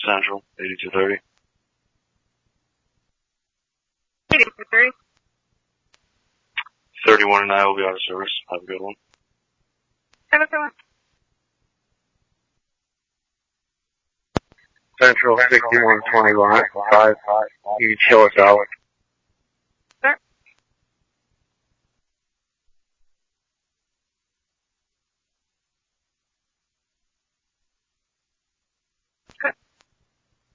Central, 8230. 8230. 31 and I will be out of service. Have a good one. Have a good one. Central 6121, 5. You can chill us out.